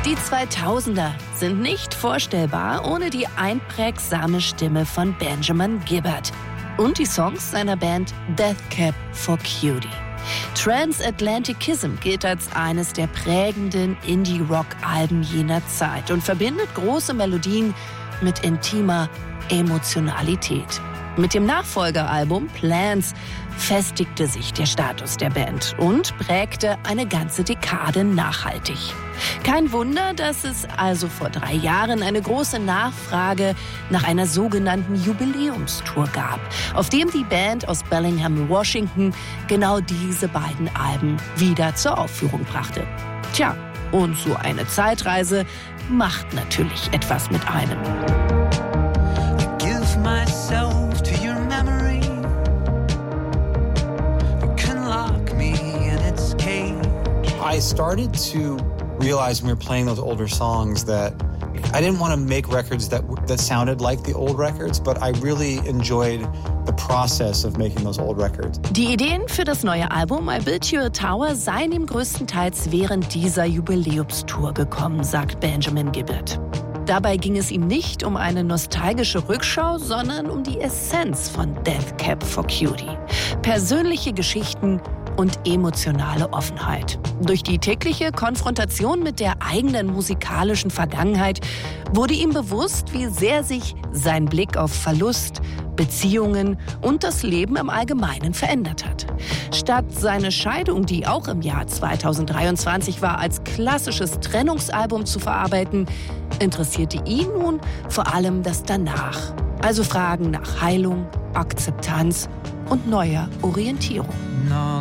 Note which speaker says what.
Speaker 1: Die 2000er sind nicht vorstellbar ohne die einprägsame Stimme von Benjamin Gibbard und die Songs seiner Band Death Cab for Cutie. Transatlanticism gilt als eines der prägenden Indie-Rock-Alben jener Zeit und verbindet große Melodien mit intimer Emotionalität. Mit dem Nachfolgeralbum Plans festigte sich der Status der Band und prägte eine ganze Dekade nachhaltig. Kein Wunder, dass es also vor 3 Jahren eine große Nachfrage nach einer sogenannten Jubiläumstour gab, auf dem die Band aus Bellingham, Washington, genau diese beiden Alben wieder zur Aufführung brachte. Tja, und so eine Zeitreise macht natürlich etwas mit einem.
Speaker 2: Give myself to your memory. You can lock me in its cage.
Speaker 3: I started to realize when we were playing those older songs that I didn't want to make records that sounded like the old records, but I really enjoyed the process of making those old records.
Speaker 1: Die Ideen für das neue Album I Built You a Tower seien ihm größtenteils während dieser Jubiläumstour gekommen, sagt Benjamin Gibbard. Dabei ging es ihm nicht um eine nostalgische Rückschau, sondern um die Essenz von Death Cab for Cutie. Persönliche Geschichten und emotionale Offenheit. Durch die tägliche Konfrontation mit der eigenen musikalischen Vergangenheit wurde ihm bewusst, wie sehr sich sein Blick auf Verlust, Beziehungen und das Leben im Allgemeinen verändert hat. Statt seine Scheidung, die auch im Jahr 2023 war, als klassisches Trennungsalbum zu verarbeiten, interessierte ihn nun vor allem das Danach. Also Fragen nach Heilung, Akzeptanz und neuer Orientierung.
Speaker 2: No